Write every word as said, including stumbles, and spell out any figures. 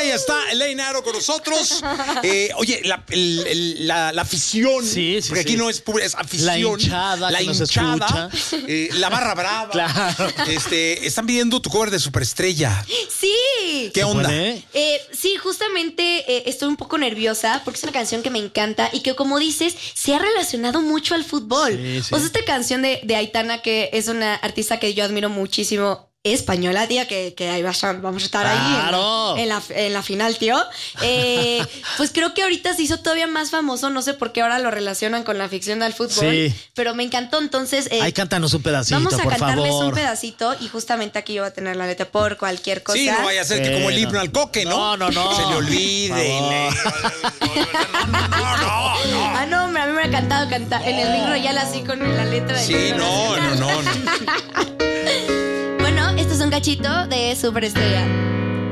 ya está Elaine Aro con nosotros. Eh, oye, la, el, el, la, la afición, sí, sí, porque aquí sí. no es pura, es afición. La hinchada, la que hinchada, nos escucha. eh, la barra brava. Claro. Este, están pidiendo tu cover de Superestrella. Sí. ¿Qué onda? ¿Puede? Eh, sí, justamente eh, estoy un poco nerviosa porque es una canción que me encanta y que, como dices, se ha relacionado mucho al fútbol. Sí, sí. O sea, esta canción de, de Aitana, que es una artista que yo admiro muchísimo, española, tía, que, que ahí vas a- vamos a estar ¡Claro! ahí en la, en, la, en la final, tío. Eh, pues creo que ahorita se hizo todavía más famoso, no sé por qué ahora lo relacionan con la ficción del fútbol, Sí. pero me encantó, entonces... eh, Ahí cántanos un pedacito, vamos a por cantarles favor. un pedacito y justamente aquí yo voy a tener la letra por cualquier cosa. Sí, no vaya a ser que como el himno al coque, ¿no? No, no, no. Se le olvide. y le- No, no, no, no, no. Ah, no, hombre, a mí me ha cantado cantar en el Ring Royal así con la letra del Sí, himno no, no, nacional. no, no. Bueno, esto es un cachito de Superestrella.